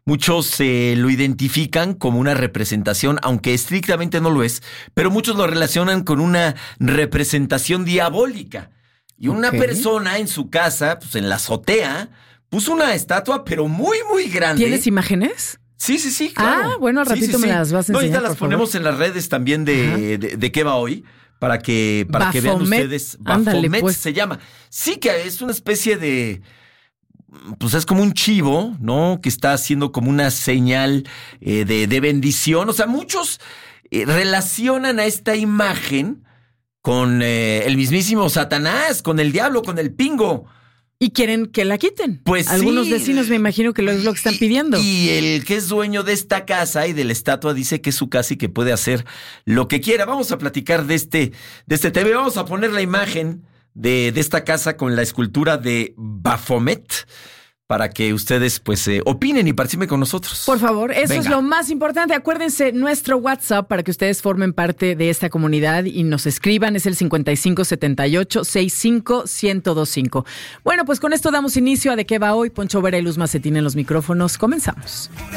Muchos lo identifican como una representación, aunque estrictamente no lo es, pero muchos lo relacionan con una representación diabólica. Y una persona en su casa, pues en la azotea, puso una estatua, pero muy, muy grande. ¿Tienes imágenes? Sí, claro. Bueno, al ratito me las vas a enseñar, ahorita las ponemos en las redes también de qué va hoy, para que vean ustedes. Baphomet pues. se llama. Sí, que es una especie de... Pues es como un chivo, ¿no? Que está haciendo como una señal de bendición. O sea, muchos relacionan a esta imagen con el mismísimo Satanás, con el diablo, con el pingo. Y quieren que la quiten. Pues algunos vecinos me imagino que es lo que están pidiendo. Y el que es dueño de esta casa y de la estatua dice que es su casa y que puede hacer lo que quiera. Vamos a platicar de este tema. Vamos a poner la imagen de esta casa con la escultura de Baphomet para que ustedes pues opinen y participen con nosotros. Por favor, eso Venga. es lo más importante. Acuérdense, nuestro WhatsApp para que ustedes formen parte de esta comunidad y nos escriban es el 5578-651025. Bueno, pues con esto damos inicio a De qué va hoy. Poncho Vera y Luz Macetín en los micrófonos. Comenzamos.